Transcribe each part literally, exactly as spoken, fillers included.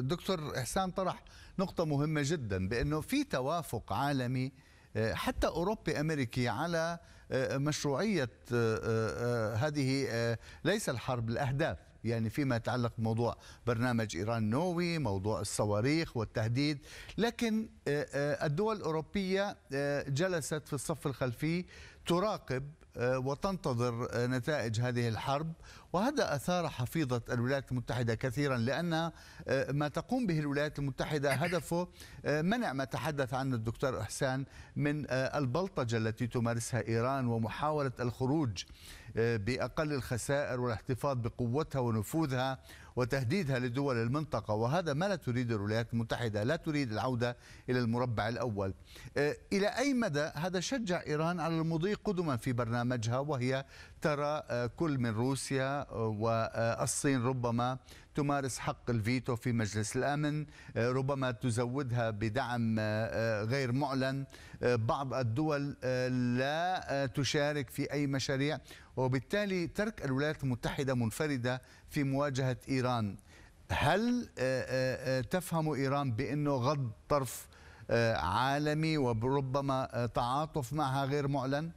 الدكتور إحسان طرح نقطة مهمة جدا، بأنه في توافق عالمي حتى أوروبي أمريكي على مشروعية هذه ليس الحرب، الأهداف، يعني فيما يتعلق بموضوع برنامج إيران النووي، موضوع الصواريخ والتهديد. لكن الدول الأوروبية جلست في الصف الخلفي تراقب وتنتظر نتائج هذه الحرب، وهذا أثار حفيظة الولايات المتحدة كثيرا، لأن ما تقوم به الولايات المتحدة هدفه منع ما تحدث عنه الدكتور إحسان من البلطجة التي تمارسها إيران، ومحاولة الخروج بأقل الخسائر والاحتفاظ بقوتها ونفوذها وتهديدها لدول المنطقة. وهذا ما لا تريد الولايات المتحدة، لا تريد العودة إلى المربع الأول. إلى أي مدى هذا شجع إيران على المضي قدما في برنامجها، وهي ترى كل من روسيا والصين ربما تمارس حق الفيتو في مجلس الأمن، ربما تزودها بدعم غير معلن، بعض الدول لا تشارك في أي مشاريع، وبالتالي ترك الولايات المتحدة منفردة في مواجهة إيران. هل تفهم إيران بأنه غض طرف عالمي وربما تعاطف معها غير معلن؟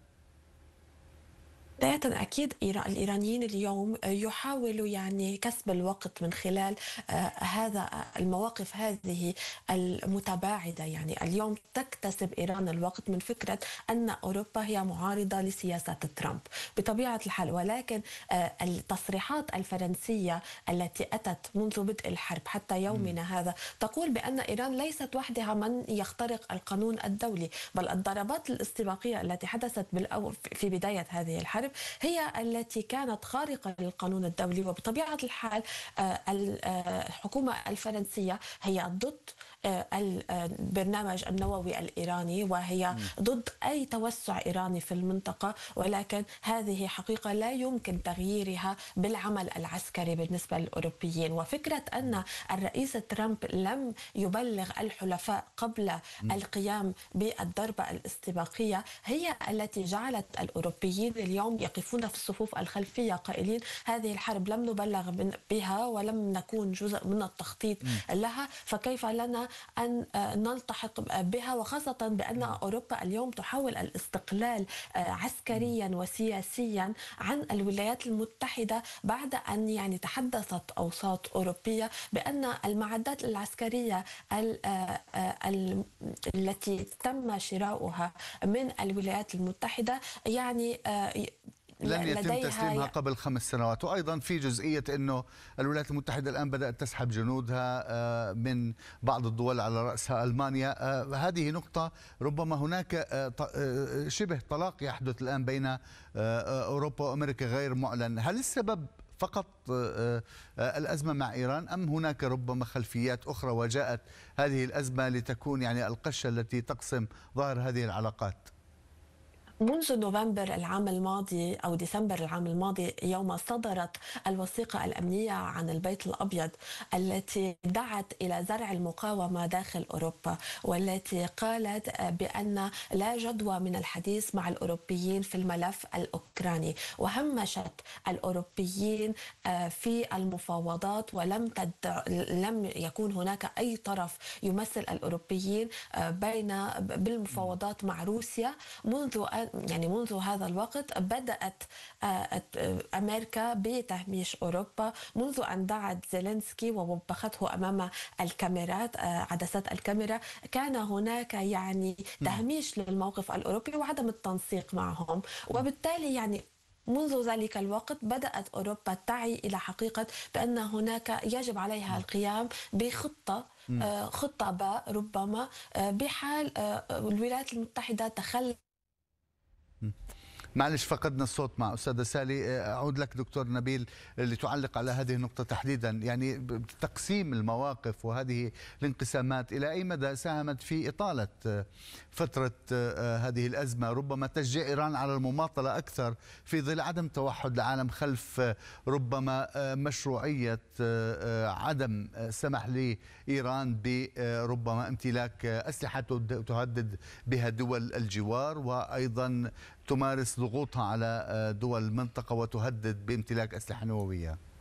بداية أكيد الإيرانيين اليوم يحاولوا يعني كسب الوقت من خلال هذا المواقف هذه المتباعدة. يعني اليوم تكتسب إيران الوقت من فكرة أن أوروبا هي معارضة لسياسة ترامب بطبيعة الحال، ولكن التصريحات الفرنسية التي أتت منذ بدء الحرب حتى يومنا هذا تقول بأن إيران ليست وحدها من يخترق القانون الدولي، بل الضربات الاستباقية التي حدثت في بداية هذه الحرب هي التي كانت خارقة للقانون الدولي. وبطبيعة الحال الحكومة الفرنسية هي ضد البرنامج النووي الإيراني، وهي ضد أي توسع إيراني في المنطقة، ولكن هذه حقيقة لا يمكن تغييرها بالعمل العسكري بالنسبة للأوروبيين. وفكرة أن الرئيس ترامب لم يبلغ الحلفاء قبل القيام بالضربة الاستباقية هي التي جعلت الأوروبيين اليوم يقفون في الصفوف الخلفية قائلين هذه الحرب لم نبلغ بها ولم نكون جزء من التخطيط لها، فكيف لنا أن نلتحق بها، وخاصة بأن أوروبا اليوم تحاول الاستقلال عسكريا وسياسيا عن الولايات المتحدة بعد أن يعني تحدثت أوساط أوروبية بأن المعدات العسكرية التي تم شراؤها من الولايات المتحدة يعني لن يتم تسليمها قبل خمس سنوات. وأيضا في جزئية أنه الولايات المتحدة الآن بدأت تسحب جنودها من بعض الدول على رأسها ألمانيا. هذه نقطة ربما هناك شبه طلاق يحدث الآن بين أوروبا وأمريكا غير معلن. هل السبب فقط الأزمة مع إيران، أم هناك ربما خلفيات أخرى وجاءت هذه الأزمة لتكون يعني القشة التي تقسم ظهر هذه العلاقات؟ منذ نوفمبر العام الماضي أو ديسمبر العام الماضي يوم صدرت الوثيقة الأمنية عن البيت الأبيض التي دعت إلى زرع المقاومة داخل أوروبا، والتي قالت بأن لا جدوى من الحديث مع الأوروبيين في الملف الأوكراني، وهمشت الأوروبيين في المفاوضات، ولم تدع لم يكون هناك أي طرف يمثل الأوروبيين بين بالمفاوضات مع روسيا. منذ يعني منذ هذا الوقت بدأت أمريكا بتهميش أوروبا، منذ أن دعت زيلينسكي ووبخته أمام الكاميرات عدسات الكاميرا كان هناك يعني تهميش للموقف الأوروبي وعدم التنسيق معهم. وبالتالي يعني منذ ذلك الوقت بدأت أوروبا تعي إلى حقيقة بأن هناك يجب عليها القيام بخطة خطة باء ربما بحال الولايات المتحدة تخلت. معلش فقدنا الصوت مع أستاذة سالي. أعود لك دكتور نبيل لتعلق على هذه النقطة تحديدا، يعني تقسيم المواقف وهذه الانقسامات إلى أي مدى ساهمت في إطالة فترة هذه الأزمة، ربما تشجيع إيران على المماطلة أكثر في ظل عدم توحد العالم خلف ربما مشروعية عدم سمح لإيران بربما امتلاك أسلحة تهدد بها دول الجوار، وأيضا تمارس ضغوطها على دول المنطقة وتهدد بامتلاك أسلحة نووية؟